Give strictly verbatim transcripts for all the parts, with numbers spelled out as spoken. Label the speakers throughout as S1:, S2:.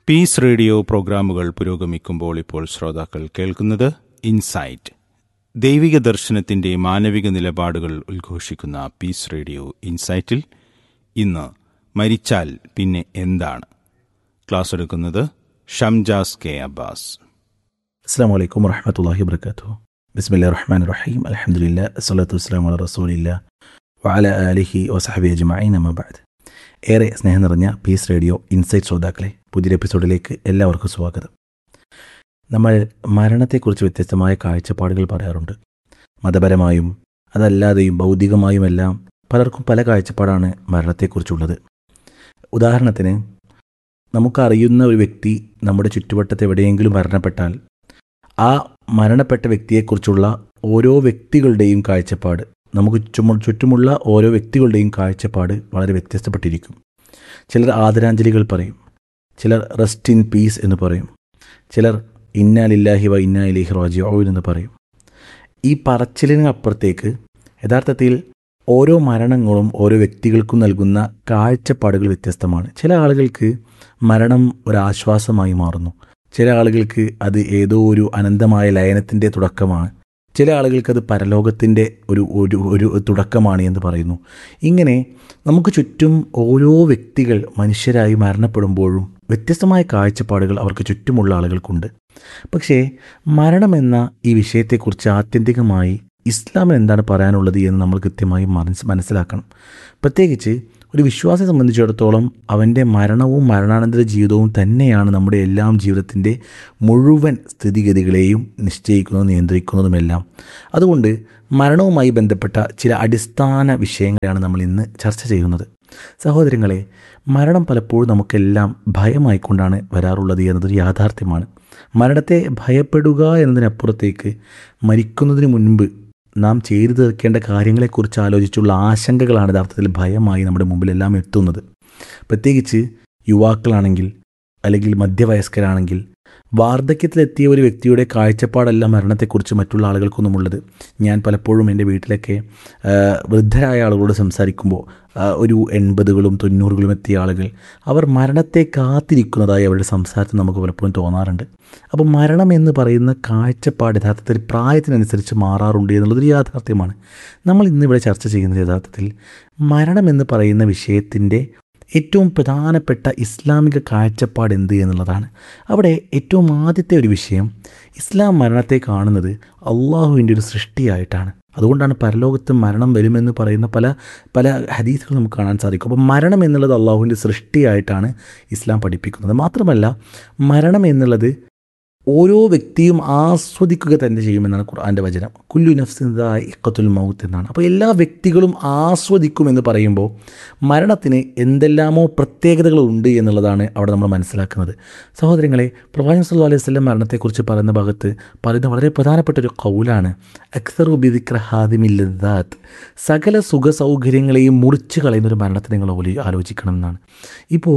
S1: Piece radio പ്രോഗ്രാമുകൾ പുരോഗമിക്കുമ്പോൾ ഇപ്പോൾ ശ്രോതാക്കൾ കേൾക്കുന്നത് ഇൻസൈറ്റ്, ദൈവിക ദർശനത്തിന്റെ മാനവിക നിലപാടുകൾ ഉദ്ഘോഷിക്കുന്ന പീസ് റേഡിയോ ഇൻസൈറ്റിൽ ഇന്ന് മരിച്ചാൽ പിന്നെ എന്താണ്? ക്ലാസ് എടുക്കുന്നത് ഷംജാസ് കെ അബ്ബാസ്.
S2: അസ്സലാമു അലൈക്കും വറഹ്മത്തുള്ളാഹി വബറകാതുഹു. ബിസ്മില്ലാഹിർ റഹ്മാനിർ റഹീം. അൽഹംദുലില്ലാഹി വസ്സലാത്തു വസ്സലാമു അലാ റസൂലില്ലാഹി വഅലാ ആലിഹി വസഹ്ബിഹി അജ്മഈൻ. അമ്മാ ബഅദ്. ഏറെ സ്നേഹം നിറഞ്ഞ പീസ് റേഡിയോ ഇൻസൈറ്റ് ശ്രോതാക്കളെ, പുതിയൊരു എപ്പിസോഡിലേക്ക് എല്ലാവർക്കും സ്വാഗതം. നമ്മൾ മരണത്തെക്കുറിച്ച് വ്യത്യസ്തമായ കാഴ്ചപ്പാടുകൾ പറയാറുണ്ട്. മതപരമായും അതല്ലാതെയും ഭൗതികമായുമെല്ലാം പലർക്കും പല കാഴ്ചപ്പാടാണ് മരണത്തെക്കുറിച്ചുള്ളത്. ഉദാഹരണത്തിന്, നമുക്കറിയുന്ന ഒരു വ്യക്തി നമ്മുടെ ചുറ്റുവട്ടത്ത് എവിടെയെങ്കിലും മരണപ്പെട്ടാൽ ആ മരണപ്പെട്ട വ്യക്തിയെക്കുറിച്ചുള്ള ഓരോ വ്യക്തികളുടെയും കാഴ്ചപ്പാട്, നമുക്ക് ചുമ ചുറ്റുമുള്ള ഓരോ വ്യക്തികളുടെയും കാഴ്ചപ്പാട് വളരെ വ്യത്യസ്തപ്പെട്ടിരിക്കും. ചിലർ ആദരാഞ്ജലികൾ പറയും, ചിലർ റെസ്റ്റ് ഇൻ പീസ് എന്ന് പറയും, ചിലർ ഇന്നാ ലില്ലാഹി വ ഇന്നാ ഇലൈഹി റാജിഊൻ എന്ന് പറയും. ഈ പറച്ചിലിന് അപ്പുറത്തേക്ക് യഥാർത്ഥത്തിൽ ഓരോ മരണങ്ങളും ഓരോ വ്യക്തികൾക്കും നൽകുന്ന കാഴ്ചപ്പാടുകൾ വ്യത്യസ്തമാണ്. ചില ആളുകൾക്ക് മരണം ഒരാശ്വാസമായി മാറുന്നു, ചില ആളുകൾക്ക് അത് ഏതോ ഒരു അനന്തമായ ലയനത്തിൻ്റെ തുടക്കമാണ്, ചില ആളുകൾക്കത് പരലോകത്തിൻ്റെ ഒരു ഒരു ഒരു തുടക്കമാണ് എന്ന് പറയുന്നു. ഇങ്ങനെ നമുക്ക് ചുറ്റും ഓരോ വ്യക്തികൾ മനുഷ്യരായി മരണപ്പെടുമ്പോഴും വ്യത്യസ്തമായ കാഴ്ചപ്പാടുകൾ അവർക്ക് ചുറ്റുമുള്ള ആളുകൾക്കുണ്ട്. പക്ഷേ മരണമെന്ന ഈ വിഷയത്തെക്കുറിച്ച് ആത്യന്തികമായി ഇസ്ലാമിന് എന്താണ് പറയാനുള്ളത് എന്ന് നമ്മൾ കൃത്യമായി മനസ് മനസ്സിലാക്കണം. പ്രത്യേകിച്ച് ഒരു വിശ്വാസിയെ സംബന്ധിച്ചിടത്തോളം അവൻ്റെ മരണവും മരണാനന്തര ജീവിതവും തന്നെയാണ് നമ്മുടെ എല്ലാം ജീവിതത്തിൻ്റെ മുഴുവൻ സ്ഥിതിഗതികളെയും നിശ്ചയിക്കുന്നതും നിയന്ത്രിക്കുന്നതുമെല്ലാം. അതുകൊണ്ട് മരണവുമായി ബന്ധപ്പെട്ട ചില അടിസ്ഥാന വിഷയങ്ങളാണ് നമ്മൾ ഇന്ന് ചർച്ച ചെയ്യുന്നത്. സഹോദരങ്ങളെ, മരണം പലപ്പോഴും നമുക്കെല്ലാം ഭയമായിക്കൊണ്ടാണ് വരാറുള്ളത് എന്നതൊരു യാഥാർത്ഥ്യമാണ്. മരണത്തെ ഭയപ്പെടുക എന്നതിനപ്പുറത്തേക്ക് മരിക്കുന്നതിന് മുൻപ് നാം ചെയ്തു തീർക്കേണ്ട കാര്യങ്ങളെക്കുറിച്ച് ആലോചിച്ചുള്ള ആശങ്കകളാണ് യഥാർത്ഥത്തിൽ ഭയമായി നമ്മുടെ മുമ്പിലെല്ലാം എത്തുന്നത്. പ്രത്യേകിച്ച് യുവാക്കളാണെങ്കിൽ അല്ലെങ്കിൽ മധ്യവയസ്കരാണെങ്കിൽ വാർദ്ധക്യത്തിലെത്തിയ ഒരു വ്യക്തിയുടെ കാഴ്ചപ്പാടല്ല മരണത്തെക്കുറിച്ച് മറ്റുള്ള ആളുകൾക്കൊന്നുമുള്ളത്. ഞാൻ പലപ്പോഴും എൻ്റെ വീട്ടിലൊക്കെ വൃദ്ധരായ ആളുകളോട് സംസാരിക്കുമ്പോൾ ഒരു എൺപതുകളും തൊണ്ണൂറുകളും എത്തിയ ആളുകൾ അവർ മരണത്തെ കാത്തിരിക്കുന്നതായി അവരുടെ സംസാരത്തിൽ നമുക്ക് പലപ്പോഴും തോന്നാറുണ്ട്. അപ്പോൾ മരണം എന്ന് പറയുന്ന കാഴ്ചപ്പാട് യഥാർത്ഥത്തിൽ പ്രായത്തിനനുസരിച്ച് മാറാറുണ്ട് എന്നുള്ളതൊരു യാഥാർത്ഥ്യമാണ്. നമ്മൾ ഇന്നിവിടെ ചർച്ച ചെയ്യുന്നത് യഥാർത്ഥത്തിൽ മരണം എന്ന് പറയുന്ന വിഷയത്തിൻ്റെ ഏറ്റവും പ്രധാനപ്പെട്ട ഇസ്ലാമിക കാഴ്ചപ്പാട് എന്ത് എന്നുള്ളതാണ്. അവിടെ ഏറ്റവും ആദ്യത്തെ ഒരു വിഷയം, ഇസ്ലാം മരണത്തെ കാണുന്നത് അള്ളാഹുവിൻ്റെ ഒരു സൃഷ്ടിയായിട്ടാണ്. അതുകൊണ്ടാണ് പരലോകത്ത് മരണം വരുമെന്ന് പറയുന്ന പല പല ഹദീസുകൾ നമുക്ക് കാണാൻ സാധിക്കും. അപ്പോൾ മരണം എന്നുള്ളത് അള്ളാഹുവിൻ്റെ സൃഷ്ടിയായിട്ടാണ് ഇസ്ലാം പഠിപ്പിക്കുന്നത്. മാത്രമല്ല മരണം എന്നുള്ളത് ഓരോ വ്യക്തിയും ആസ്വദിക്കുക തന്നെ ചെയ്യുമെന്നാണ് ഖുർആൻ്റെ വചനം. കുല്ലു നഫ്സിൻ ദാഇഖത്തുൽ മൗത്ത് എന്നാണ്. അപ്പോൾ എല്ലാ വ്യക്തികളും ആസ്വദിക്കുമെന്ന് പറയുമ്പോൾ മരണത്തിന് എന്തെല്ലാമോ പ്രത്യേകതകളുണ്ട് എന്നുള്ളതാണ് അവിടെ നമ്മൾ മനസ്സിലാക്കുന്നത്. സഹോദരങ്ങളെ, പ്രവാചകൻ സല്ലല്ലാഹു അലൈഹി വസല്ലം മരണത്തെക്കുറിച്ച് പറയുന്ന ഭാഗത്ത് പറയുന്ന വളരെ പ്രധാനപ്പെട്ട ഒരു ഖൗലാണ് അക്സറു ബിദിക്ര ഹാദിമിൽ ലദ്ദാത്ത്. സകല സുഖ സൗകര്യങ്ങളെയും മുറിച്ച് കളയുന്നൊരു മരണത്തെ നിങ്ങൾ ആലോചിക്കണം എന്നാണ്. ഇപ്പോൾ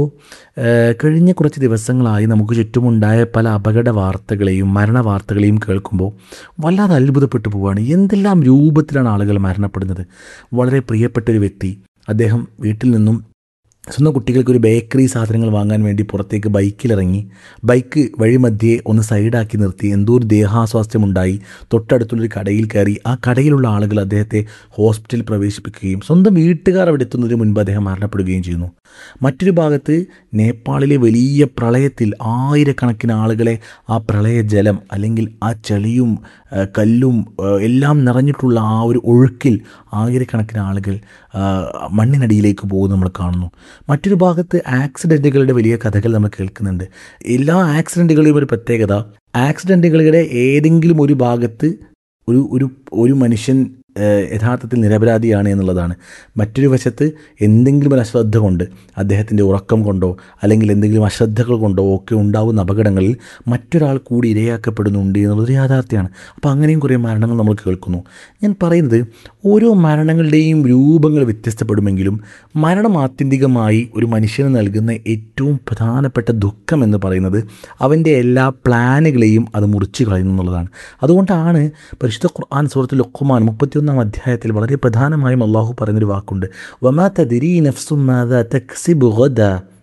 S2: കഴിഞ്ഞ കുറച്ച് ദിവസങ്ങളായി നമുക്ക് ചുറ്റുമുണ്ടായ പല അപകട വാർത്തകളെയും മരണ വാർത്തകളെയും കേൾക്കുമ്പോൾ വല്ലാതെ അത്ഭുതപ്പെട്ടു പോവുകയാണ്. എന്തെല്ലാം രൂപത്തിലാണ് ആളുകൾ മരണപ്പെടുന്നത്. വളരെ പ്രിയപ്പെട്ട ഒരു വ്യക്തി, അദ്ദേഹം വീട്ടിൽ നിന്നും സ്വന്തം കുട്ടികൾക്ക് ഒരു ബേക്കറി സാധനങ്ങൾ വാങ്ങാൻ വേണ്ടി പുറത്തേക്ക് ബൈക്കിലിറങ്ങി, ബൈക്ക് വഴിമധ്യേ ഒന്ന് സൈഡാക്കി നിർത്തി, എന്തോ ഒരു ദേഹാസ്വാസ്ഥ്യമുണ്ടായി തൊട്ടടുത്തുള്ളൊരു കടയിൽ കയറി ആ കടയിലുള്ള ആളുകൾ അദ്ദേഹത്തെ ഹോസ്പിറ്റലിൽ പ്രവേശിപ്പിക്കുകയും സ്വന്തം വീട്ടുകാർ അവിടെ എത്തുന്നതിന് മുൻപ് അദ്ദേഹം മരണപ്പെടുകയും ചെയ്യുന്നു. മറ്റൊരു ഭാഗത്ത് നേപ്പാളിലെ വലിയ പ്രളയത്തിൽ ആയിരക്കണക്കിന് ആളുകളെ ആ പ്രളയജലം അല്ലെങ്കിൽ ആ ചെളിയും കല്ലും എല്ലാം നിറഞ്ഞിട്ടുള്ള ആ ഒരു ഒഴുക്കിൽ ആയിരക്കണക്കിന് ആളുകൾ മണ്ണിനടിയിലേക്ക് പോകുന്നത് നമ്മൾ കാണുന്നു. മറ്റൊരു ഭാഗത്ത് ആക്സിഡൻറ്റുകളുടെ വലിയ കഥകൾ നമ്മൾ കേൾക്കുന്നുണ്ട്. എല്ലാ ആക്സിഡൻറ്റുകളുടെയും ഒരു പ്രത്യേകത, ആക്സിഡൻറ്റുകളുടെ ഏതെങ്കിലും ഒരു ഭാഗത്ത് ഒരു ഒരു ഒരു മനുഷ്യൻ യഥാർത്ഥത്തിൽ നിരപരാധിയാണ് എന്നുള്ളതാണ്. മറ്റൊരു വശത്ത് എന്തെങ്കിലും ഒരു അശ്രദ്ധ കൊണ്ട്, അദ്ദേഹത്തിൻ്റെ ഉറക്കം കൊണ്ടോ അല്ലെങ്കിൽ എന്തെങ്കിലും അശ്രദ്ധകൾ കൊണ്ടോ ഒക്കെ ഉണ്ടാകുന്ന അപകടങ്ങളിൽ മറ്റൊരാൾ കൂടി ഇരയാക്കപ്പെടുന്നുണ്ട് എന്നുള്ളൊരു യാഥാർത്ഥ്യമാണ്. അപ്പോൾ അങ്ങനെയും കുറേ മരണങ്ങൾ നമ്മൾ കേൾക്കുന്നു. ഞാൻ പറയുന്നത് ഓരോ മരണങ്ങളുടെയും രൂപങ്ങൾ വ്യത്യസ്തപ്പെടുമെങ്കിലും മരണം ആത്യന്തികമായി ഒരു മനുഷ്യന് നൽകുന്ന ഏറ്റവും പ്രധാനപ്പെട്ട ദുഃഖം എന്ന് പറയുന്നത് അവൻ്റെ എല്ലാ പ്ലാനുകളെയും അത് മുറിച്ച് കളയുന്നു എന്നുള്ളതാണ്. അതുകൊണ്ടാണ് പരിശുദ്ധ ഖുർആൻ സൂറത്തുൽ ലുഖ്മാൻ മുപ്പത്തിയൊന്നാം അധ്യായത്തിൽ വളരെ പ്രധാനമായും അള്ളാഹു പറയുന്നൊരു വാക്കുണ്ട്, വമാ തദ്രീ നഫ്സും മാദാ തക്സിബു ഗദാ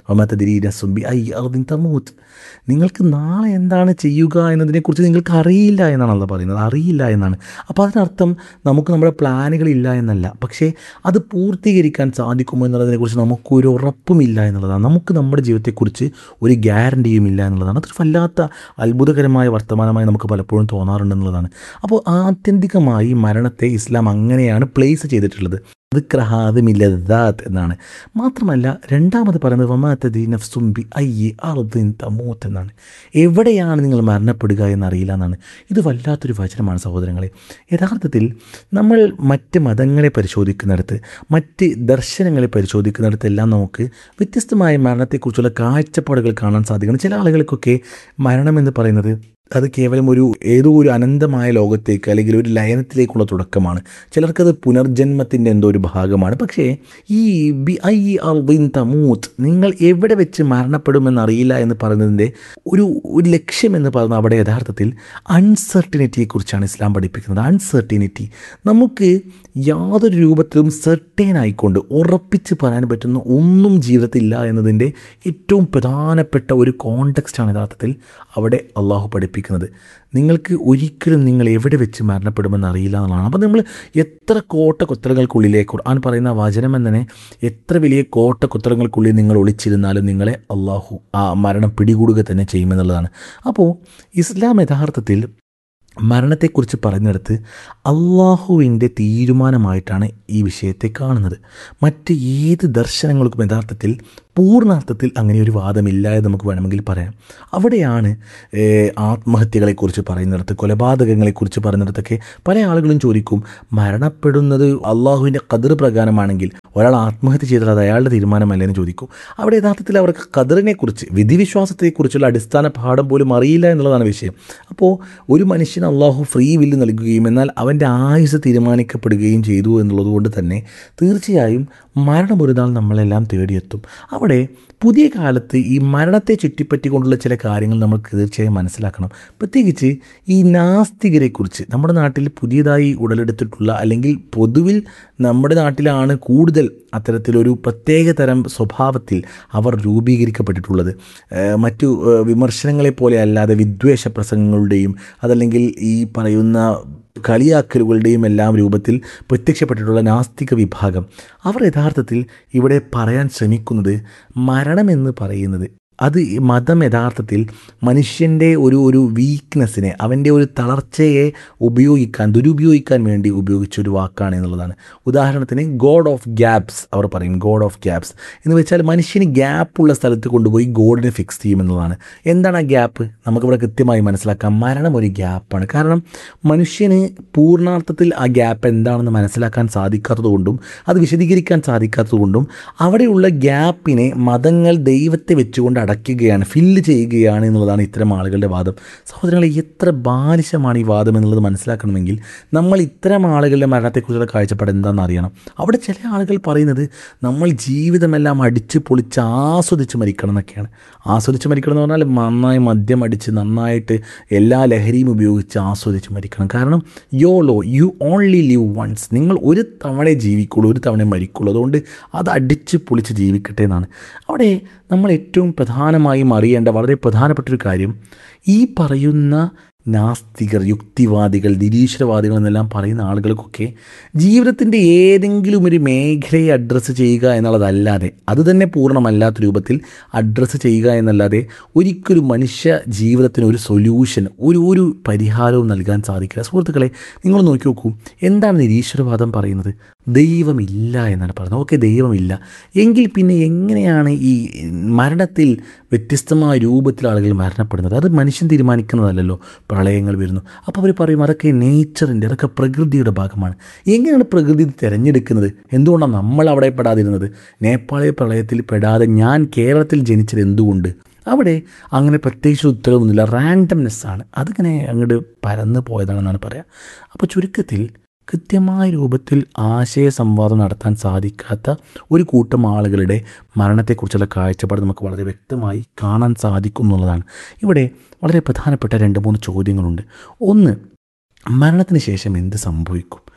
S2: വമാ തദ്രീ നഫ്സുൻ ബിഅയ്യി അർദിൻ തമൂത്ത്. നിങ്ങൾക്ക് നാളെ എന്താണ് ചെയ്യുക എന്നതിനെക്കുറിച്ച് നിങ്ങൾക്ക് അറിയില്ല എന്നാണ് അള്ളാഹ് പറയുന്നത്. അറിയില്ല എന്നാണ്. അപ്പോൾ അതിനർത്ഥം നമുക്ക് നമ്മുടെ പ്ലാനുകളില്ല എന്നല്ല, പക്ഷേ അത് പൂർത്തീകരിക്കാൻ സാധിക്കുമോ എന്നുള്ളതിനെക്കുറിച്ച് നമുക്കൊരു ഉറപ്പുമില്ല എന്നുള്ളതാണ്. നമുക്ക് നമ്മുടെ ജീവിതത്തെക്കുറിച്ച് ഒരു ഗ്യാരണ്ടിയും ഇല്ല എന്നുള്ളതാണ്. അതൊരു വല്ലാത്ത അത്ഭുതകരമായ വർത്തമാനമായി നമുക്ക് പലപ്പോഴും തോന്നാറുണ്ടെന്നുള്ളതാണ്. അപ്പോൾ ആത്യന്തികമായി മരണത്തെ ഇസ്ലാം അങ്ങനെയാണ് പ്ലേസ് ചെയ്തിട്ടുള്ളത്. ദിക്റഹാദിമില്ലദാത്ത് എന്നാണ്. മാത്രമല്ല രണ്ടാമത് പറയുന്നത് വമാ തദ്രീ നഫ്സുൻ ബിഅയ്യി അർദിൻ തമൂത്ത് എന്നാണ്. എവിടെയാണ് നിങ്ങൾ മരണപ്പെടുക എന്നറിയില്ല എന്നാണ്. ഇത് വല്ലാത്തൊരു വചനമാണ് സഹോദരങ്ങളെ. യഥാർത്ഥത്തിൽ നമ്മൾ മറ്റ് മതങ്ങളെ പരിശോധിക്കുന്നിടത്ത്, മറ്റ് ദർശനങ്ങളെ പരിശോധിക്കുന്നിടത്തെല്ലാം നമുക്ക് വ്യത്യസ്തമായ മരണത്തെക്കുറിച്ചുള്ള കാഴ്ചപ്പാടുകൾ കാണാൻ സാധിക്കണം. ചില ആളുകൾക്കൊക്കെ മരണമെന്ന് പറയുന്നത് അത് കേവലം ഒരു ഏതോ ഒരു അനന്തമായ ലോകത്തേക്ക് അല്ലെങ്കിൽ ഒരു ലയനത്തിലേക്കുള്ള തുടക്കമാണ്. ചിലർക്കത് പുനർജന്മത്തിൻ്റെ എന്തോ ഒരു ഭാഗമാണ്. പക്ഷേ ഈ ബിഅയ്യി അർദിൻ തമൂത്ത്, നിങ്ങൾ എവിടെ വെച്ച് മരണപ്പെടുമെന്നറിയില്ല എന്ന് പറയുന്നതിൻ്റെ ഒരു ഒരു ലക്ഷ്യം എന്ന് പറയുന്നത് അവിടെ യഥാർത്ഥത്തിൽ അൺസർട്ടിനിറ്റിയെക്കുറിച്ചാണ് ഇസ്ലാം പഠിപ്പിക്കുന്നത്. അൺസർട്ടിനിറ്റി, നമുക്ക് യാതൊരു രൂപത്തിലും സെർട്ടേൻ ആയിക്കൊണ്ട് ഉറപ്പിച്ച് പറയാൻ പറ്റുന്ന ഒന്നും ജീവിതത്തിൽ ഇല്ല എന്നതിൻ്റെ ഏറ്റവും പ്രധാനപ്പെട്ട ഒരു കോണ്ടെക്സ്റ്റാണ് യഥാർത്ഥത്തിൽ അവിടെ അള്ളാഹു പഠിപ്പിക്കുന്നത്. നിങ്ങൾക്ക് ഒരിക്കലും നിങ്ങൾ എവിടെ വെച്ച് മരണപ്പെടുമെന്ന് അറിയില്ല എന്നുള്ളതാണ്. അപ്പോൾ നമ്മൾ എത്ര കോട്ട കൊത്തളങ്ങൾക്കുള്ളിലെ ഖുർആൻ പറയുന്ന വചനം എന്നതിനെ എത്ര വലിയ കോട്ട കൊത്തളങ്ങൾക്കുള്ളിൽ നിങ്ങൾ ഒളിച്ചിരുന്നാലും നിങ്ങളെ അള്ളാഹു ആ മരണം പിടികൂടുക തന്നെ ചെയ്യുമെന്നുള്ളതാണ്. അപ്പോൾ ഇസ്ലാം യഥാർത്ഥത്തിൽ മരണത്തെക്കുറിച്ച് പറയുന്നിടത്ത് അള്ളാഹുവിൻ്റെ തീരുമാനമായിട്ടാണ് ഈ വിഷയത്തെ കാണുന്നത്. മറ്റ് ഏത് ദർശനങ്ങൾക്കും യഥാർത്ഥത്തിൽ പൂർണ്ണാർത്ഥത്തിൽ അങ്ങനെ ഒരു വാദമില്ല എന്ന് നമുക്ക് വേണമെങ്കിൽ പറയാം. അവിടെയാണ് ആത്മഹത്യകളെക്കുറിച്ച് പറയുന്നിടത്ത്, കൊലപാതകങ്ങളെക്കുറിച്ച് പറയുന്നിടത്തൊക്കെ പല ആളുകളും ചോദിക്കും, മരണപ്പെടുന്നത് അള്ളാഹുവിൻ്റെ ഖദർ പ്രകാരമാണെങ്കിൽ ഒരാൾ ആത്മഹത്യ ചെയ്താൽ അത് അയാളുടെ തീരുമാനമല്ലേ എന്ന് ചോദിക്കും. അവിടെ യഥാർത്ഥത്തിൽ അവർക്ക് ഖദറിനെക്കുറിച്ച്, വിധിവിശ്വാസത്തെക്കുറിച്ചുള്ള അടിസ്ഥാന പാഠം പോലും അറിയില്ല എന്നുള്ളതാണ് വിഷയം. അപ്പോൾ ഒരു മനുഷ്യന് അള്ളാഹു ഫ്രീ വില്ല് നൽകുകയും എന്നാൽ അവൻ്റെ ആയുസ് തീരുമാനിക്കപ്പെടുകയും ചെയ്തു എന്നുള്ളത് കൊണ്ട് തന്നെ തീർച്ചയായും മരണം ഒരു നാൾ നമ്മളെല്ലാം തേടിയെത്തും. അവിടെ പുതിയ കാലത്ത് ഈ മരണത്തെ ചുറ്റിപ്പറ്റിക്കൊണ്ടുള്ള ചില കാര്യങ്ങൾ നമ്മൾ തീർച്ചയായും മനസ്സിലാക്കണം. പ്രത്യേകിച്ച് ഈ നാസ്തികരെക്കുറിച്ച് നമ്മുടെ നാട്ടിൽ പുതിയതായി ഉടലെടുത്തിട്ടുള്ള, അല്ലെങ്കിൽ പൊതുവിൽ നമ്മുടെ നാട്ടിലാണ് കൂടുതൽ അത്തരത്തിലൊരു പ്രത്യേക തരം സ്വഭാവത്തിൽ അവർ രൂപീകരിക്കപ്പെട്ടിട്ടുള്ളത്. മറ്റു വിമർശനങ്ങളെപ്പോലെ അല്ലാതെ വിദ്വേഷ പ്രസംഗങ്ങളുടെയും അതല്ലെങ്കിൽ ഈ പറയുന്ന കളിയാക്കലുകളുടെയും എല്ലാം രൂപത്തിൽ പ്രത്യക്ഷപ്പെട്ടിട്ടുള്ള നാസ്തിക വിഭാഗം, അവർ യഥാർത്ഥത്തിൽ ഇവിടെ പറയാൻ ശ്രമിക്കുന്നത് മരണമെന്ന് പറയുന്നത് അത് മതം യഥാർത്ഥത്തിൽ മനുഷ്യൻ്റെ ഒരു ഒരു വീക്ക്നെസ്സിനെ, അവൻ്റെ ഒരു തളർച്ചയെ ഉപയോഗിക്കാൻ, ദുരുപയോഗിക്കാൻ വേണ്ടി ഉപയോഗിച്ചൊരു വാക്കാണ് എന്നുള്ളതാണ്. ഉദാഹരണത്തിന് ഗോഡ് ഓഫ് ഗ്യാപ്സ് അവർ പറയും. ഗോഡ് ഓഫ് ഗ്യാപ്സ് എന്ന് വെച്ചാൽ മനുഷ്യന് ഗ്യാപ്പുള്ള സ്ഥലത്ത് കൊണ്ടുപോയി ഗോഡിനെ ഫിക്സ് ചെയ്യുമെന്നുള്ളതാണ്. എന്താണ് ആ ഗ്യാപ്പ്? നമുക്കിവിടെ കൃത്യമായി മനസ്സിലാക്കാം. മരണം ഒരു ഗ്യാപ്പാണ്. കാരണം മനുഷ്യന് പൂർണ്ണാർത്ഥത്തിൽ ആ ഗ്യാപ്പ് എന്താണെന്ന് മനസ്സിലാക്കാൻ സാധിക്കാത്തത് കൊണ്ടും അത് വിശദീകരിക്കാൻ സാധിക്കാത്തത് കൊണ്ടും അവിടെയുള്ള ഗ്യാപ്പിനെ മതങ്ങൾ ദൈവത്തെ വെച്ചുകൊണ്ട് അടയ്ക്കുകയാണ്, ഫില്ല് ചെയ്യുകയാണ് എന്നുള്ളതാണ് ഇത്തരം ആളുകളുടെ വാദം. സഹോദരങ്ങളെ, എത്ര ബാലിശമാണ് ഈ വാദം എന്നുള്ളത് മനസ്സിലാക്കണമെങ്കിൽ നമ്മൾ ഇത്തരം ആളുകളുടെ മരണത്തെക്കുറിച്ചുള്ള കാഴ്ചപ്പാട് എന്താണെന്ന് അറിയണം. അവിടെ ചില ആളുകൾ പറയുന്നത് നമ്മൾ ജീവിതമെല്ലാം അടിച്ച് പൊളിച്ച് ആസ്വദിച്ച് മരിക്കണം എന്നൊക്കെയാണ്. ആസ്വദിച്ച് മരിക്കണം എന്ന് പറഞ്ഞാൽ നന്നായി മദ്യം അടിച്ച് നന്നായിട്ട് എല്ലാ ലഹരിയും ഉപയോഗിച്ച് ആസ്വദിച്ച് മരിക്കണം. കാരണം YOLO, you only live once, നിങ്ങൾ ഒരു തവണ ജീവിക്കുള്ളൂ, ഒരു തവണ മരിക്കുള്ളൂ, അതുകൊണ്ട് അത് അടിച്ച് പൊളിച്ച് ജീവിക്കട്ടെ എന്നാണ്. അവിടെ നമ്മൾ ഏറ്റവും പ്രധാനമായും അറിയേണ്ട വളരെ പ്രധാനപ്പെട്ടൊരു കാര്യം, ഈ പറയുന്ന നാസ്തികർ, യുക്തിവാദികൾ, നിരീശ്വരവാദികൾ എന്നെല്ലാം പറയുന്ന ആളുകൾക്കൊക്കെ ജീവിതത്തിൻ്റെ ഏതെങ്കിലും ഒരു മേഖലയെ അഡ്രസ്സ് ചെയ്യുക എന്നുള്ളതല്ലാതെ, അത് തന്നെ പൂർണ്ണമല്ലാത്ത രൂപത്തിൽ അഡ്രസ്സ് ചെയ്യുക എന്നല്ലാതെ ഒരിക്കലും മനുഷ്യ ജീവിതത്തിന് ഒരു സൊല്യൂഷൻ, ഒരു ഒരു പരിഹാരവും നൽകാൻ സാധിക്കില്ല. സുഹൃത്തുക്കളെ, നിങ്ങൾ നോക്കി നോക്കൂ, എന്താണ് നിരീശ്വരവാദം പറയുന്നത്? ദൈവമില്ല എന്നാണ് പറയുന്നത്. ഓക്കെ, ദൈവമില്ല എങ്കിൽ പിന്നെ എങ്ങനെയാണ് ഈ മരണത്തിൽ വ്യത്യസ്തമായ രൂപത്തിൽ ആളുകൾ മരണപ്പെടുന്നത്? അത് മനുഷ്യൻ തീരുമാനിക്കുന്നതല്ലല്ലോ. പ്രളയങ്ങൾ വരുന്നു, അപ്പോൾ അവർ പറയും അതൊക്കെ നേച്ചറിൻ്റെ, അതൊക്കെ പ്രകൃതിയുടെ ഭാഗമാണ്. എങ്ങനെയാണ് പ്രകൃതി തിരഞ്ഞെടുക്കുന്നത്? എന്തുകൊണ്ടാണ് നമ്മൾ അവിടെ പെടാതിരുന്നത്? നേപ്പാളിലെ പ്രളയത്തിൽ പെടാതെ ഞാൻ കേരളത്തിൽ ജനിച്ചത് എന്തുകൊണ്ട്? അവിടെ അങ്ങനെ പ്രത്യേകിച്ച് ഉത്തരവൊന്നുമില്ല, റാൻഡംനെസ്സാണ്, അതിങ്ങനെ അങ്ങോട്ട് പരന്ന് പോയതാണെന്നാണ് പറയാം. അപ്പോൾ ചുരുക്കത്തിൽ കൃത്യമായ രൂപത്തിൽ ആശയ സംവാദം നടത്താൻ സാധിക്കാത്ത ഒരു കൂട്ടം ആളുകളുടെ മരണത്തെക്കുറിച്ചുള്ള കാഴ്ചപ്പാട് നമുക്ക് വളരെ വ്യക്തമായി കാണാൻ സാധിക്കും എന്നുള്ളതാണ്. ഇവിടെ വളരെ പ്രധാനപ്പെട്ട രണ്ട് മൂന്ന് ചോദ്യങ്ങളുണ്ട്. ഒന്ന്, മരണത്തിന് ശേഷം എന്ത് സംഭവിക്കും?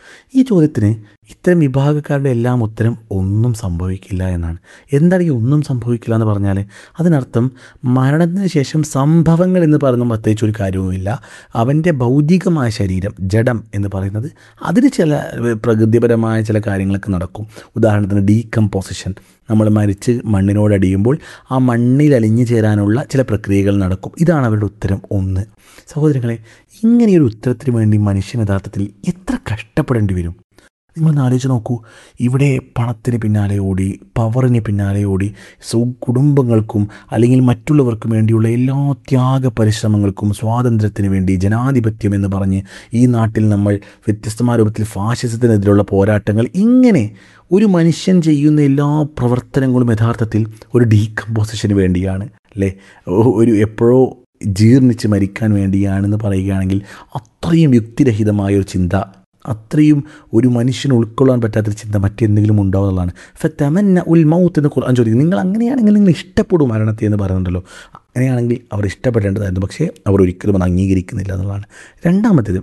S2: ഈ ചോദ്യത്തിന് ഇത്തരം വിഭാഗക്കാരുടെ എല്ലാം ഉത്തരം ഒന്നും സംഭവിക്കില്ല എന്നാണ്. എന്താണ് ഈ ഒന്നും സംഭവിക്കില്ല എന്ന് പറഞ്ഞാൽ അതിനർത്ഥം മരണത്തിന് ശേഷം സംഭവങ്ങൾ എന്ന് പറയുന്ന പ്രത്യേകിച്ച് ഒരു കാര്യവുമില്ല. അവൻ്റെ ഭൗതികമായ ശരീരം ജഡം എന്ന് പറയുന്നത് അതിന് ചില പ്രകൃതിപരമായ ചില കാര്യങ്ങളൊക്കെ നടക്കും. ഉദാഹരണത്തിന് ഡീകമ്പോസിഷൻ, നമ്മൾ മരിച്ച് മണ്ണിനോടടിയുമ്പോൾ ആ മണ്ണിൽ അലിഞ്ഞു ചേരാനുള്ള ചില പ്രക്രിയകൾ നടക്കും. ഇതാണ് അവരുടെ ഉത്തരം ഒന്ന്. സഹോദരങ്ങളെ, ഇങ്ങനെയൊരു ഉത്തരത്തിന് വേണ്ടി മനുഷ്യൻ യഥാർത്ഥത്തിൽ എത്ര കഷ്ടപ്പെടേണ്ടി വരും? നിങ്ങളൊന്ന് ആലോചിച്ച് നോക്കൂ. ഇവിടെ പണത്തിന് പിന്നാലെ ഓടി, പവറിന് പിന്നാലെ ഓടി, സൗ കുടുംബങ്ങൾക്കും അല്ലെങ്കിൽ മറ്റുള്ളവർക്കും വേണ്ടിയുള്ള എല്ലാ ത്യാഗ പരിശ്രമങ്ങൾക്കും സ്വാതന്ത്ര്യത്തിന് വേണ്ടി ജനാധിപത്യം എന്ന് പറഞ്ഞ് ഈ നാട്ടിൽ നമ്മൾ വ്യത്യസ്തമായ രൂപത്തിൽ ഫാഷിസത്തിനെതിരെയുള്ള പോരാട്ടങ്ങൾ, ഇങ്ങനെ ഒരു മനുഷ്യൻ ചെയ്യുന്ന എല്ലാ പ്രവർത്തനങ്ങളും യഥാർത്ഥത്തിൽ ഒരു ഡീകമ്പോസിഷന് വേണ്ടിയാണ് അല്ലേ? ഒരു എപ്പോഴോ ജീർണിച്ച് മരിക്കാൻ വേണ്ടിയാണെന്ന് പറയുകയാണെങ്കിൽ അത്രയും യുക്തിരഹിതമായ ഒരു ചിന്ത, അത്രയും ഒരു മനുഷ്യന് ഉൾക്കൊള്ളാൻ പറ്റാത്തൊരു ചിന്ത മറ്റെന്തെങ്കിലും ഉണ്ടാവുന്നതാണ്. ഫതമന്ന ഉൽ മൗത്ത് എന്ന് ഖുർആൻ ചോദിക്കും. നിങ്ങൾ അങ്ങനെയാണെങ്കിൽ നിങ്ങൾ ഇഷ്ടപ്പെടും മരണത്തെ എന്ന് പറയുന്നുണ്ടല്ലോ. അങ്ങനെയാണെങ്കിൽ അവർ ഇഷ്ടപ്പെടേണ്ടതായിരുന്നു, പക്ഷേ അവർ ഒരിക്കലും അത് അംഗീകരിക്കുന്നില്ല എന്നുള്ളതാണ്. രണ്ടാമത്തേത്,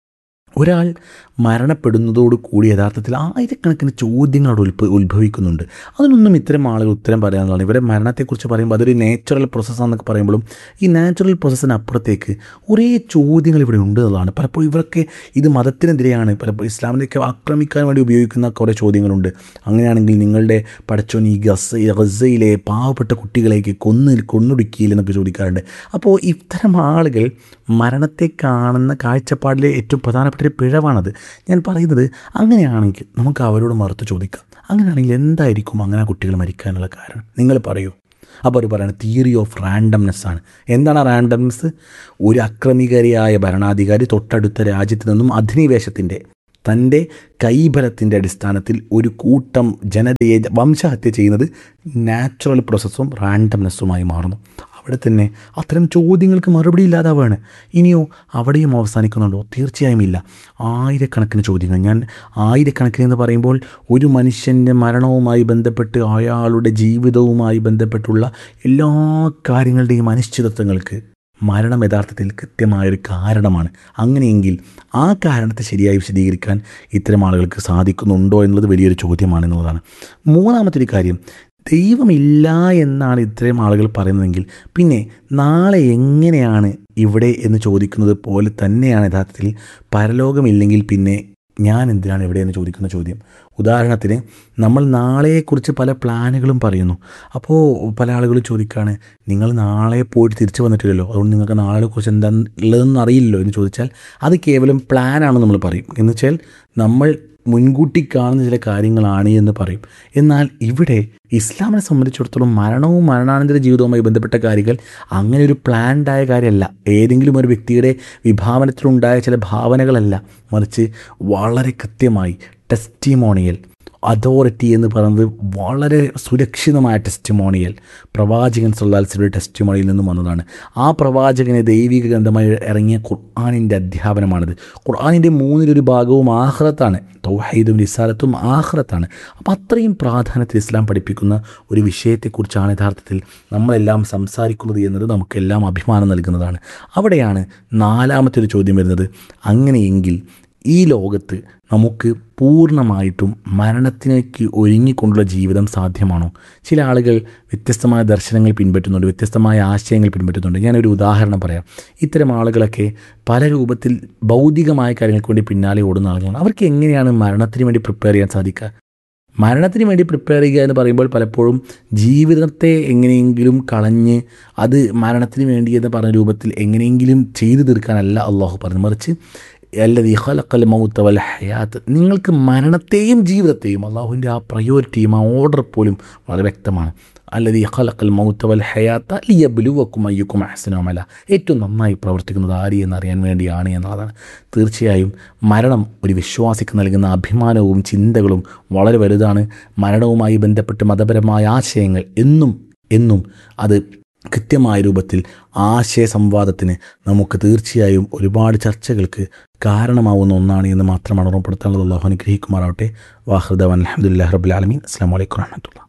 S2: ഒരാൾ മരണപ്പെടുന്നതോടുകൂടി യഥാർത്ഥത്തിൽ ആയിരക്കണക്കിന് ചോദ്യങ്ങൾ അവിടെ ഉത്ഭ ഉത്ഭവിക്കുന്നുണ്ട്. അതിനൊന്നും ഇത്തരം ആളുകൾ ഉത്തരം പറയാനുള്ളതാണ്. ഇവരെ മരണത്തെക്കുറിച്ച് പറയുമ്പോൾ അതൊരു നാച്ചുറൽ പ്രോസസ്സാണെന്നൊക്കെ പറയുമ്പോഴും ഈ നാച്ചുറൽ പ്രോസസ്സിന് അപ്പുറത്തേക്ക് കുറേ ചോദ്യങ്ങൾ ഇവിടെ ഉണ്ട് എന്നുള്ളതാണ്. പലപ്പോഴും ഇവരൊക്കെ ഇത് മതത്തിനെതിരെയാണ്, പലപ്പോഴും ഇസ്ലാമിനെയൊക്കെ ആക്രമിക്കാൻ വേണ്ടി ഉപയോഗിക്കുന്ന കുറേ ചോദ്യങ്ങളുണ്ട്. അങ്ങനെയാണെങ്കിൽ നിങ്ങളുടെ പടച്ചോൻ ഈ ഗസ ഗസയിലെ പാവപ്പെട്ട കുട്ടികളേക്ക് കൊന്ന് കൊന്നൊടുക്കിയില്ലെന്നൊക്കെ ചോദിക്കാറുണ്ട്. അപ്പോൾ ഇത്തരം ആളുകൾ മരണത്തെ കാണുന്ന കാഴ്ചപ്പാടിലെ ഏറ്റവും പ്രധാനപ്പെട്ട ഒരു പിഴവാണത്. ഞാൻ പറയുന്നത്, അങ്ങനെയാണെങ്കിൽ നമുക്ക് അവരോട് മറുത്ത് ചോദിക്കാം, അങ്ങനെയാണെങ്കിൽ എന്തായിരിക്കും അങ്ങനെ കുട്ടികൾ മരിക്കാനുള്ള കാരണം? നിങ്ങൾ പറയൂ. അപ്പോൾ അവർ പറയുന്നത് തിയറി ഓഫ് റാൻഡംനെസ് ആണ്. എന്താണ് ആ റാൻഡംനെസ്? ഒരു അക്രമികരിയായ ഭരണാധികാരി തൊട്ടടുത്ത രാജ്യത്ത് നിന്നും അധിനിവേശത്തിൻ്റെ തൻ്റെ കൈബലത്തിൻ്റെ അടിസ്ഥാനത്തിൽ ഒരു കൂട്ടം ജനതയെ വംശഹത്യ ചെയ്യുന്നത് നാച്ചുറൽ പ്രോസസ്സും റാൻഡംനെസ്സുമായി മാറുന്നു. അവിടെ തന്നെ അത്തരം ചോദ്യങ്ങൾക്ക് മറുപടി ഇല്ലാതാവാണ്. ഇനിയോ അവിടെയും അവസാനിക്കുന്നുണ്ടോ? തീർച്ചയായും ഇല്ല. ആയിരക്കണക്കിന് ചോദ്യങ്ങൾ. ഞാൻ ആയിരക്കണക്കിന് എന്ന് പറയുമ്പോൾ ഒരു മനുഷ്യൻ്റെ മരണവുമായി ബന്ധപ്പെട്ട് അയാളുടെ ജീവിതവുമായി ബന്ധപ്പെട്ടുള്ള എല്ലാ കാര്യങ്ങളുടെയും അനിശ്ചിതത്വങ്ങൾക്ക് മരണം യഥാർത്ഥത്തിൽ കൃത്യമായൊരു കാരണമാണ്. അങ്ങനെയെങ്കിൽ ആ കാരണത്തെ ശരിയായി വിശദീകരിക്കാൻ ഇത്തരം ആളുകൾക്ക് സാധിക്കുന്നുണ്ടോ എന്നുള്ളത് വലിയൊരു ചോദ്യമാണ് എന്നുള്ളതാണ്. മൂന്നാമത്തൊരു കാര്യം, ദൈവമില്ല എന്നാണ് ഇത്രയും ആളുകൾ പറയുന്നതെങ്കിൽ പിന്നെ നാളെ എങ്ങനെയാണ് ഇവിടെ എന്ന് ചോദിക്കുന്നത് പോലെ തന്നെയാണ് യഥാർത്ഥത്തിൽ പരലോകമില്ലെങ്കിൽ പിന്നെ ഞാൻ എന്തിനാണ് ഇവിടെ എന്ന് ചോദിക്കുന്ന ചോദ്യം. ഉദാഹരണത്തിന്, നമ്മൾ നാളെയെക്കുറിച്ച് പല പ്ലാനുകളും പറയുന്നു. അപ്പോൾ പല ആളുകളും ചോദിക്കുകയാണ്, നിങ്ങൾ നാളെ പോയിട്ട് തിരിച്ചു വന്നിട്ടില്ലല്ലോ, അതുകൊണ്ട് നിങ്ങൾക്ക് നാളെക്കുറിച്ച് എന്താണ് ഉള്ളതെന്ന് അറിയില്ലല്ലോ എന്ന് ചോദിച്ചാൽ അത് കേവലം പ്ലാനാണെന്ന് നമ്മൾ പറയും. എന്ന് വെച്ചാൽ നമ്മൾ മുൻകൂട്ടി കാണുന്ന ചില കാര്യങ്ങളാണ് എന്ന് പറയും. എന്നാൽ ഇവിടെ ഇസ്ലാമിനെ സംബന്ധിച്ചിടത്തോളം മരണവും മരണാനന്തര ജീവിതവുമായി ബന്ധപ്പെട്ട കാര്യങ്ങൾ അങ്ങനെ ഒരു പ്ലാൻഡായ കാര്യമല്ല, ഏതെങ്കിലും ഒരു വ്യക്തിയുടെ വിഭാവനത്തിലുണ്ടായ ചില ഭാവനകളല്ല, മറിച്ച് വളരെ കൃത്യമായി ടെസ്റ്റിമോണിയൽ അതോറിറ്റി എന്ന് പറയുന്നത് വളരെ സുരക്ഷിതമായ ടെസ്റ്റിമോണിയൽ പ്രവാചകൻ സല്ലല്ലാഹു അലൈഹി വസല്ലം ടെസ്റ്റിമോണിയിൽ നിന്നും വന്നതാണ്. ആ പ്രവാചകനെ ദൈവിക ഗ്രന്ഥമായി ഇറങ്ങിയ ഖുർആനിൻ്റെ അധ്യാപനമാണിത്. ഖുർആനിൻ്റെ മൂന്നിലൊരു ഭാഗവും ആഖിറത്താണ്, തൗഹീദും റിസാലത്തും ആഖിറത്താണ്. അപ്പോൾ അത്രയും പ്രാധാന്യത്തിൽ ഇസ്ലാം പഠിപ്പിക്കുന്ന ഒരു വിഷയത്തെക്കുറിച്ചാണ് യഥാർത്ഥത്തിൽ നമ്മളെല്ലാം സംസാരിക്കുന്നത് എന്നത് നമുക്കെല്ലാം അഭിമാനം നൽകുന്നതാണ്. അവിടെയാണ് നാലാമത്തെ ഒരു ചോദ്യം വരുന്നത്. അങ്ങനെയെങ്കിൽ ഈ ലോകത്ത് നമുക്ക് പൂർണ്ണമായിട്ടും മരണത്തിലേക്ക് ഒരുങ്ങിക്കൊണ്ടുള്ള ജീവിതം സാധ്യമാണോ? ചില ആളുകൾ വ്യത്യസ്തമായ ദർശനങ്ങൾ പിൻപറ്റുന്നുണ്ട്, വ്യത്യസ്തമായ ആശയങ്ങൾ പിൻപറ്റുന്നുണ്ട്. ഞാനൊരു ഉദാഹരണം പറയാം. ഇത്തരം ആളുകളൊക്കെ പല രൂപത്തിൽ ഭൗതികമായ കാര്യങ്ങൾക്ക് വേണ്ടി പിന്നാലെ ഓടുന്ന ആളുകളാണ്. അവർക്ക് എങ്ങനെയാണ് മരണത്തിന് വേണ്ടി പ്രിപ്പയർ ചെയ്യാൻ സാധിക്കുക? മരണത്തിന് വേണ്ടി പ്രിപ്പയർ ചെയ്യുക എന്ന് പറയുമ്പോൾ പലപ്പോഴും ജീവിതത്തെ എങ്ങനെയെങ്കിലും കളഞ്ഞ് അത് മരണത്തിന് വേണ്ടി എന്ന് പറഞ്ഞ രൂപത്തിൽ എങ്ങനെയെങ്കിലും ചെയ്തു തീർക്കാനല്ല അള്ളാഹു പറഞ്ഞു, മറിച്ച് അല്ലദീ ഖലഖൽ മൗത വൽ ഹയാത്ത്, നിങ്ങൾക്ക് മരണത്തെയും ജീവിതത്തെയും, അള്ളാഹുവിൻ്റെ ആ പ്രയോറിറ്റിയും ആ ഓർഡർ പോലും വളരെ വ്യക്തമാണ്. അല്ലദീ ഖലഖൽ മൗത വൽ ഹയാത്ത ലിയബ്ലുവക്കും അയ്യുക്കും അഹ്സനു അമല, ഏറ്റവും നന്നായി പ്രവർത്തിക്കുന്നത് ആര് എന്നറിയാൻ വേണ്ടിയാണ് എന്നതാണ്. തീർച്ചയായും മരണം ഒരു വിശ്വാസിക്ക് നൽകുന്ന അഭിമാനവും ചിന്തകളും വളരെ വലുതാണ്. മരണവുമായി ബന്ധപ്പെട്ട് മതപരമായ ആശയങ്ങൾ എന്നും എന്നും അത് കൃത്യമായ രൂപത്തിൽ ആശയ സംവാദത്തിന് നമുക്ക് തീർച്ചയായും ഒരുപാട് ചർച്ചകൾക്ക് കാരണമാവുന്ന ഒന്നാണ് എന്ന് മാത്രമാണ് ഓർമ്മപ്പെടുത്താനുള്ളത്. അല്ലാഹു അനുഗ്രഹിക്കുമാറാവട്ടെ. വാഹിദ് അൽഹംദുലില്ലാഹി റബ്ബിൽ ആലമീൻ. അസ്സലാമു അലൈക്കും വറഹ്മത്തുള്ളാഹി.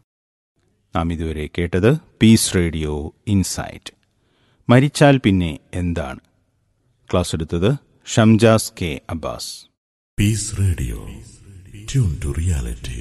S1: നാം ഇതുവരെ കേട്ടത് പീസ് റേഡിയോ ഇൻസൈറ്റ്. മരിച്ചാൽ പിന്നെ എന്താണ്? ക്ലാസ് എടുത്തത് Shamjas K Abbas.
S3: Peace Radio. Tune to reality.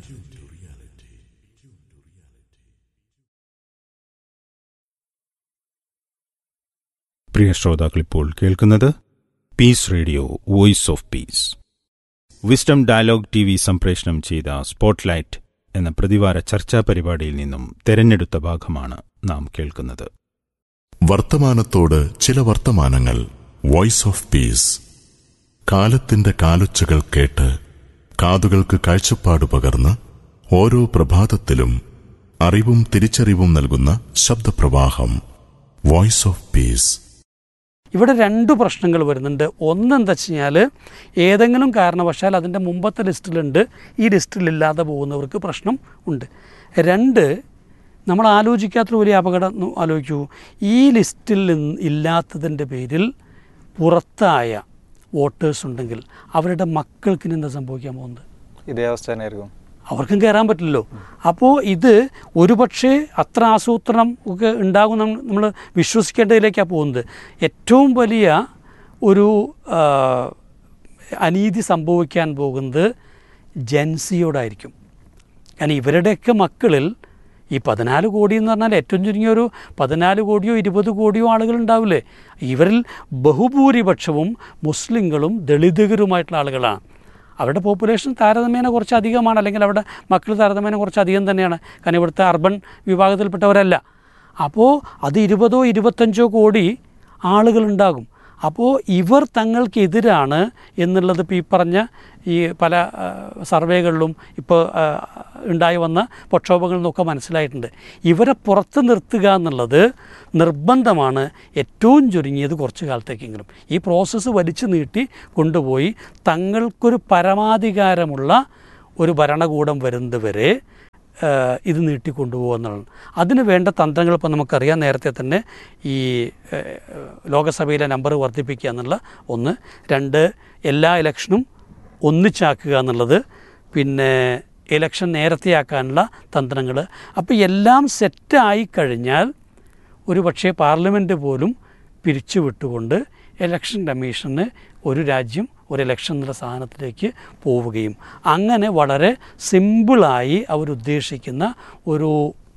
S1: പ്രിയ ശ്രോതാക്കൾ ഇപ്പോൾ കേൾക്കുന്നത് piece radio voice of peace. Wisdom dialogue T V സംപ്രേഷണം ചെയ്ത സ്പോട്ട്ലൈറ്റ് എന്ന പ്രതിവാര ചർച്ചാ പരിപാടിയിൽ നിന്നും തെരഞ്ഞെടുത്ത ഭാഗമാണ് നാം കേൾക്കുന്നത്.
S3: വർത്തമാനത്തോട് ചില വർത്തമാനങ്ങൾ. Voice of peace. കാലത്തിന്റെ കാലൊച്ചകൾ കേട്ട് കാതുകൾക്ക് കാഴ്ചപ്പാട് പകർന്ന് ഓരോ പ്രഭാതത്തിലും അറിവും തിരിച്ചറിവും നൽകുന്ന ശബ്ദപ്രവാഹം. Voice of peace.
S4: ഇവിടെ രണ്ട് പ്രശ്നങ്ങൾ വരുന്നുണ്ട്. ഒന്നെന്താ വെച്ച് കഴിഞ്ഞാൽ, ഏതെങ്കിലും കാരണവശാൽ അതിൻ്റെ മുമ്പത്തെ ലിസ്റ്റിലുണ്ട്, ഈ ലിസ്റ്റിലില്ലാതെ പോകുന്നവർക്ക് പ്രശ്നം ഉണ്ട്. രണ്ട്, നമ്മൾ ആലോചിക്കാത്തൊരു വലിയ അപകടം ആലോചിക്കൂ. ഈ ലിസ്റ്റിൽ ഇല്ലാത്തതിൻ്റെ പേരിൽ പുറത്തായ വോട്ടേഴ്സ് ഉണ്ടെങ്കിൽ അവരുടെ മക്കൾക്ക് എന്താ സംഭവിക്കാൻ പോകുന്നത്?
S5: ഇതേ അവസ്ഥ തന്നെയായിരിക്കും.
S4: അവർക്കും കയറാൻ പറ്റില്ലല്ലോ. അപ്പോൾ ഇത് ഒരുപക്ഷെ അത്ര ആസൂത്രണം ഒക്കെ ഉണ്ടാകും നമ്മൾ വിശ്വസിക്കേണ്ടതിലേക്കാണ് പോകുന്നത്. ഏറ്റവും വലിയ ഒരു അനീതി സംഭവിക്കാൻ പോകുന്നത് ജൻസിയോടായിരിക്കും. കാരണം ഇവരുടെയൊക്കെ മക്കളിൽ ഈ പതിനാല് കോടി എന്ന് പറഞ്ഞാൽ ഏറ്റവും ചുരുങ്ങിയ ഒരു പതിനാല് കോടിയോ ഇരുപത് കോടിയോ ആളുകൾ ഉണ്ടാവില്ലേ. ഇവരിൽ ബഹുഭൂരിപക്ഷവും മുസ്ലിങ്ങളും ദളിതരുമായിട്ടുള്ള ആളുകളാണ്. അവരുടെ പോപ്പുലേഷൻ താരതമ്യേന കുറച്ച് അധികമാണ്, അല്ലെങ്കിൽ അവരുടെ മക്കൾ താരതമ്യേന കുറച്ച് അധികം തന്നെയാണ്. കാരണം ഇവിടുത്തെ അർബൻ വിഭാഗത്തിൽപ്പെട്ടവരല്ല. അപ്പോൾ അത് ഇരുപതോ ഇരുപത്തഞ്ചോ കോടി ആളുകളുണ്ടാകും. അപ്പോൾ ഇവർ തങ്ങൾക്കെതിരാണ് എന്നുള്ളത് ഇപ്പോൾ ഈ പറഞ്ഞ ഈ പല സർവേകളിലും ഇപ്പോൾ ഉണ്ടായി വന്ന പ്രക്ഷോഭങ്ങളിൽ നിന്നൊക്കെ മനസ്സിലായിട്ടുണ്ട്. ഇവരെ പുറത്ത് നിർത്തുക എന്നുള്ളത് നിർബന്ധമാണ്, ഏറ്റവും ചുരുങ്ങിയത് കുറച്ച് കാലത്തേക്കെങ്കിലും. ഈ പ്രോസസ്സ് വലിച്ചു നീട്ടി കൊണ്ടുപോയി തങ്ങൾക്കൊരു പരമാധികാരമുള്ള ഒരു ഭരണകൂടം വരുന്നത് വരെ ഇത് നീട്ടിക്കൊണ്ടുപോകുക എന്നുള്ളതാണ്. അതിന് വേണ്ട തന്ത്രങ്ങൾ ഇപ്പോൾ നമുക്കറിയാം. നേരത്തെ തന്നെ ഈ ലോകസഭയിലെ നമ്പർ വർദ്ധിപ്പിക്കുക എന്നുള്ള ഒന്ന്. രണ്ട്, എല്ലാ ഇലക്ഷനും ഒന്നിച്ചാക്കുക എന്നുള്ളത്. പിന്നെ ഇലക്ഷൻ നേരത്തെയാക്കാനുള്ള തന്ത്രങ്ങൾ. അപ്പോൾ എല്ലാം സെറ്റായി കഴിഞ്ഞാൽ ഒരു പക്ഷേ പാർലമെൻറ്റ് പോലും പിരിച്ചു വിട്ടുകൊണ്ട് ഇലക്ഷൻ കമ്മീഷന് ഒരു രാജ്യം ഒരു ഇലക്ഷൻ എന്നുള്ള സാധനത്തിലേക്ക് പോവുകയും അങ്ങനെ വളരെ സിമ്പിളായി അവരുദ്ദേശിക്കുന്ന ഒരു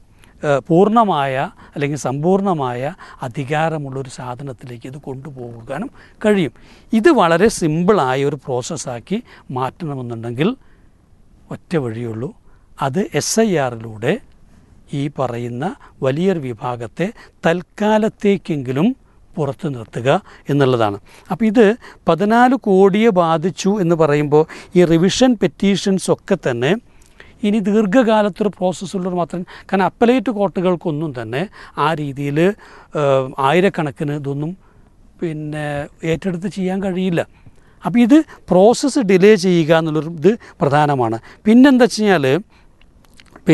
S4: പൂർണ്ണമായ അല്ലെങ്കിൽ സമ്പൂർണ്ണമായ അധികാരമുള്ളൊരു സാധനത്തിലേക്ക് ഇത് കൊണ്ടുപോകാനും കഴിയും. ഇത് വളരെ സിമ്പിളായ ഒരു പ്രോസസ്സാക്കി മാറ്റണമെന്നുണ്ടെങ്കിൽ ഒറ്റ വഴിയുള്ളൂ. അത് എസ് ഐ ആറിലൂടെ ഈ പറയുന്ന വലിയൊരു വിഭാഗത്തെ തൽക്കാലത്തേക്കെങ്കിലും പുറത്തു നിർത്തുക എന്നുള്ളതാണ്. അപ്പോൾ ഇത് പതിനാല് കോടിയെ ബാധിച്ചു എന്ന് പറയുമ്പോൾ ഈ റിവിഷൻ പെറ്റീഷൻസ് ഒക്കെ തന്നെ ഇനി ദീർഘകാലത്തൊരു പ്രോസസ്സുള്ളത് മാത്രം. കാരണം അപ്പലേറ്റ് കോർട്ടുകൾക്കൊന്നും തന്നെ ആ രീതിയിൽ ആയിരക്കണക്കിന് ഇതൊന്നും പിന്നെ ഏറ്റെടുത്ത് ചെയ്യാൻ കഴിയില്ല. അപ്പോൾ ഇത് പ്രോസസ്സ് ഡിലേ ചെയ്യുക എന്നുള്ളൊരു ഇത് പ്രധാനമാണ്. പിന്നെന്താ വെച്ച് കഴിഞ്ഞാൽ ഇപ്പോൾ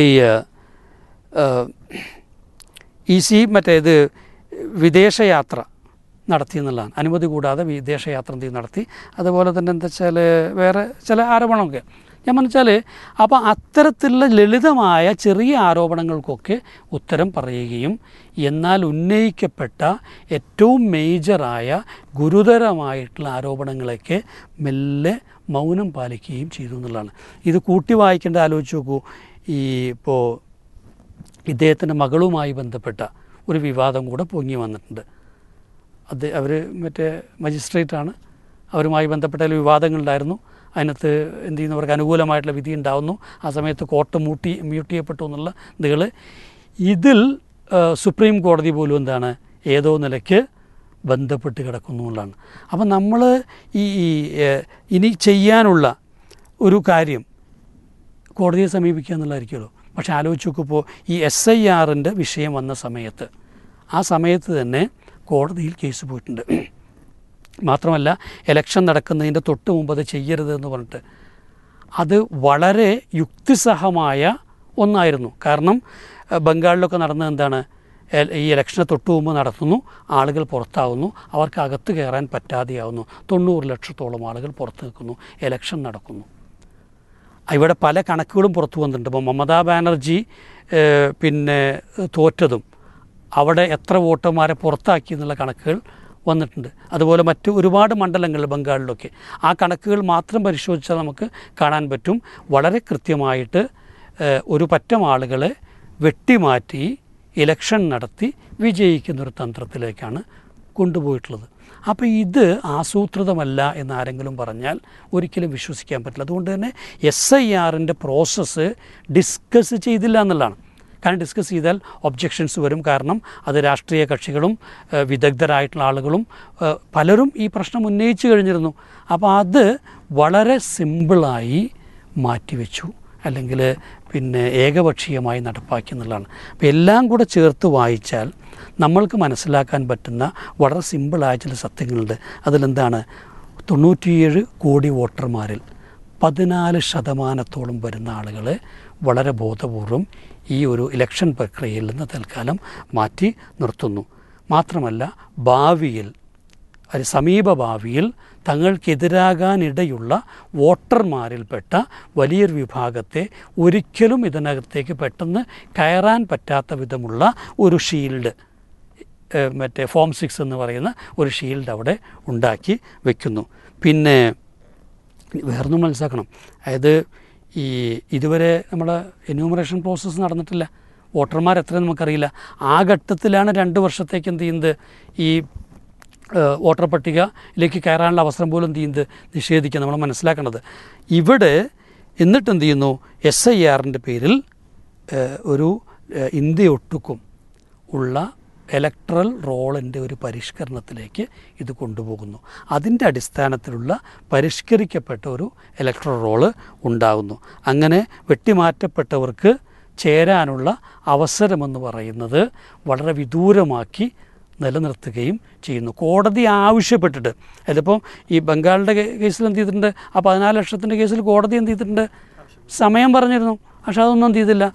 S4: ഈ സി മറ്റേത് വിദേശയാത്ര നടത്തി എന്നുള്ളതാണ്. അനുമതി കൂടാതെ വിദേശയാത്ര എന്ത് നടത്തി. അതുപോലെ തന്നെ എന്താ വെച്ചാൽ വേറെ ചില ആരോപണമൊക്കെ ഞാൻ മനസ്സിൽ. അപ്പോൾ അത്തരത്തിലുള്ള ലളിതമായ ചെറിയ ആരോപണങ്ങൾക്കൊക്കെ ഉത്തരം പറയുകയും എന്നാൽ ഉന്നയിക്കപ്പെട്ട ഏറ്റവും മേജറായ ഗുരുതരമായിട്ടുള്ള ആരോപണങ്ങളൊക്കെ മെല്ലെ മൗനം പാലിക്കുകയും ചെയ്തു എന്നുള്ളതാണ്. ഇത് കൂട്ടി വായിക്കേണ്ട ആലോചിച്ച് നോക്കൂ. ഈ ഇപ്പോൾ ഇദ്ദേഹത്തിൻ്റെ മകളുമായി ബന്ധപ്പെട്ട ഒരു വിവാദം കൂടെ പൊങ്ങി വന്നിട്ടുണ്ട്. അത് അവർ മറ്റേ മജിസ്ട്രേറ്റാണ്, അവരുമായി ബന്ധപ്പെട്ട വിവാദങ്ങളുണ്ടായിരുന്നു. അതിനകത്ത് എന്ത് ചെയ്യുന്നവർക്ക് അനുകൂലമായിട്ടുള്ള വിധി ഉണ്ടാവുന്നു. ആ സമയത്ത് കോർട്ട് മൂട്ടി മ്യൂട്ട് ചെയ്യപ്പെട്ടു എന്നുള്ള ഇതുകൾ ഇതിൽ സുപ്രീം കോടതി പോലും എന്താണ് ഏതോ നിലയ്ക്ക് ബന്ധപ്പെട്ട് കിടക്കുന്നു എന്നുള്ളതാണ്. അപ്പം നമ്മൾ ഈ ഇനി ചെയ്യാനുള്ള ഒരു കാര്യം കോടതിയെ സമീപിക്കുക എന്നുള്ളതായിരിക്കുമല്ലോ. പക്ഷെ ആലോചിച്ച് നോക്കുമ്പോൾ ഈ എസ് ഐ ആറിൻ്റെ വിഷയം വന്ന സമയത്ത് ആ സമയത്ത് തന്നെ കോടതിയിൽ കേസ് പോയിട്ടുണ്ട്. മാത്രമല്ല ഇലക്ഷൻ നടക്കുന്നതിൻ്റെ തൊട്ട് മുമ്പ് അത് ചെയ്യരുത് എന്ന് പറഞ്ഞിട്ട് അത് വളരെ യുക്തിസഹമായ ഒന്നായിരുന്നു. കാരണം ബംഗാളിലൊക്കെ നടന്നത് എന്താണ്, ഈ ഇലക്ഷന് തൊട്ട് മുമ്പ് നടത്തുന്നു, ആളുകൾ പുറത്താവുന്നു, അവർക്ക് അകത്ത് കയറാൻ പറ്റാതെയാവുന്നു, തൊണ്ണൂറ് ലക്ഷത്തോളം ആളുകൾ പുറത്ത് നിൽക്കുന്നു, ഇലക്ഷൻ നടക്കുന്നു. ഇവിടെ പല കണക്കുകളും പുറത്തു വന്നിട്ടുണ്ട്. ഇപ്പോൾ മമതാ ബാനർജി പിന്നെ തോറ്റതും അവിടെ എത്ര വോട്ടർമാരെ പുറത്താക്കി എന്നുള്ള കണക്കുകൾ വന്നിട്ടുണ്ട്. അതുപോലെ മറ്റ് ഒരുപാട് മണ്ഡലങ്ങൾ ബംഗാളിലൊക്കെ ആ കണക്കുകൾ മാത്രം പരിശോധിച്ചാൽ നമുക്ക് കാണാൻ പറ്റും. വളരെ കൃത്യമായിട്ട് ഒരു പറ്റം ആളുകളെ വെട്ടിമാറ്റി ഇലക്ഷൻ നടത്തി വിജയിക്കുന്നൊരു തന്ത്രത്തിലേക്കാണ് കൊണ്ടുപോയിട്ടുള്ളത്. അപ്പോൾ ഇത് ആസൂത്രിതമല്ല എന്നാരെങ്കിലും പറഞ്ഞാൽ ഒരിക്കലും വിശ്വസിക്കാൻ പറ്റില്ല. അതുകൊണ്ട് തന്നെ എസ് ഐ ആറിൻ്റെ പ്രോസസ്സ് ഡിസ്കസ് ചെയ്തില്ല എന്നുള്ളതാണ്. കാരണം ഡിസ്കസ് ചെയ്താൽ ഒബ്ജെക്ഷൻസ് വരും. കാരണം അത് രാഷ്ട്രീയ കക്ഷികളും വിദഗ്ധരായിട്ടുള്ള ആളുകളും പലരും ഈ പ്രശ്നം ഉന്നയിച്ചു കഴിഞ്ഞിരുന്നു. അപ്പോൾ അത് വളരെ സിമ്പിളായി മാറ്റിവെച്ചു, അല്ലെങ്കിൽ പിന്നെ ഏകപക്ഷീയമായി നടപ്പാക്കി എന്നുള്ളതാണ്. അപ്പോൾ എല്ലാം കൂടെ ചേർത്ത് വായിച്ചാൽ നമ്മൾക്ക് മനസ്സിലാക്കാൻ പറ്റുന്ന വളരെ സിമ്പിളായ ചില സത്യങ്ങളുണ്ട്. അതിലെന്താണ്, തൊണ്ണൂറ്റിയേഴ് കോടി വോട്ടർമാരിൽ പതിനാല് ശതമാനത്തോളം വരുന്ന ആളുകളെ വളരെ ബോധപൂർവം ഈ ഒരു ഇലക്ഷൻ പ്രക്രിയയിൽ നിന്ന് തൽക്കാലം മാറ്റി നിർത്തുന്നു. മാത്രമല്ല ഭാവിയിൽ അത് സമീപ ഭാവിയിൽ തങ്ങൾക്കെതിരാകാനിടയുള്ള വോട്ടർമാരിൽപ്പെട്ട വലിയൊരു വിഭാഗത്തെ ഒരിക്കലും ഇതിനകത്തേക്ക് പെട്ടെന്ന് കയറാൻ പറ്റാത്ത വിധമുള്ള ഒരു ഷീൽഡ്, മറ്റേ ഫോം സിക്സ് എന്ന് പറയുന്ന ഒരു ഷീൽഡ് അവിടെ ഉണ്ടാക്കി വയ്ക്കുന്നു. പിന്നെ വേറൊന്നും മനസ്സിലാക്കണം, അതായത് ഈ ഇതുവരെ നമ്മൾ എന്യൂമറേഷൻ പ്രോസസ്സ് നടന്നിട്ടില്ല. വോട്ടർമാർ എത്രയെന്ന് നമുക്കറിയില്ല. ആ ഘട്ടത്തിലാണ് രണ്ട് വർഷത്തേക്ക് എന്ത് ചെയ്യുന്നത്, ഈ വോട്ടർ പട്ടികയിലേക്ക് കയറാനുള്ള അവസരം പോലും എന്ത് ചെയ്യുന്നത് നിഷേധിക്കുക. നമ്മൾ മനസ്സിലാക്കേണ്ടത് ഇവിടെ എന്നിട്ട് എന്ത് ചെയ്യുന്നു, എസ് ഐ ആറിൻ്റെ പേരിൽ ഒരു ഇന്ത്യയൊട്ടുക്കും ഉള്ള ഇലക്ട്രൽ റോളിൻ്റെ ഒരു പരിഷ്കരണത്തിലേക്ക് ഇത് കൊണ്ടുപോകുന്നു. അതിൻ്റെ അടിസ്ഥാനത്തിലുള്ള പരിഷ്കരിക്കപ്പെട്ട ഒരു ഇലക്ട്രൽ റോള് ഉണ്ടാകുന്നു. അങ്ങനെ വെട്ടിമാറ്റപ്പെട്ടവർക്ക് ചേരാനുള്ള അവസരമെന്ന് പറയുന്നത് വളരെ വിദൂരമാക്കി നിലനിർത്തുകയും ചെയ്യുന്നു. കോടതി ആവശ്യപ്പെട്ടിട്ട്, അതിപ്പം ഈ ബംഗാളിൻ്റെ കേസിൽ എന്ത് ചെയ്തിട്ടുണ്ട്, ആ പതിനാല് ലക്ഷത്തിൻ്റെ കേസിൽ കോടതി എന്ത് ചെയ്തിട്ടുണ്ട്, സമയം പറഞ്ഞിരുന്നു. പക്ഷെ അതൊന്നും എന്ത് ചെയ്തില്ല,